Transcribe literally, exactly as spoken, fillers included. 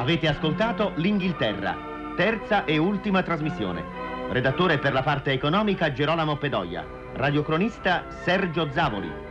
Avete ascoltato L'Inghilterra, terza e ultima trasmissione. Redattore per la parte economica Gerolamo Pedoia. Radiocronista Sergio Zavoli.